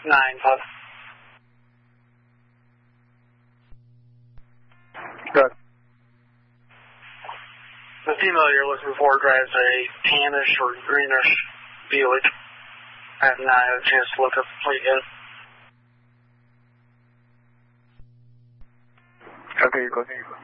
9-5. Good. The female you're looking for drives a tannish or greenish Buick. I have not had a chance to look up the plate yet. Okay, go.